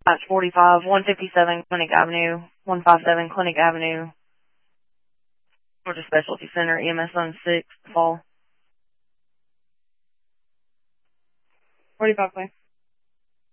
That's 45, 157 Clinic Avenue, 157 Clinic Avenue, Georgia Specialty Center, EMS Zone 6, Fall. 45, please.